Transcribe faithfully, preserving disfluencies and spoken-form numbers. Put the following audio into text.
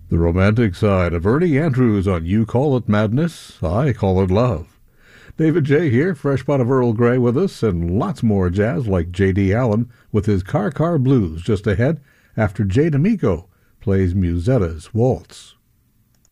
The romantic side of Ernie Andrews on You Call It Madness, I Call It Love. David J. here, fresh pot of Earl Grey with us, and lots more jazz like J D. Allen with his Car Car Blues just ahead after Jay D'Amico plays Musetta's Waltz.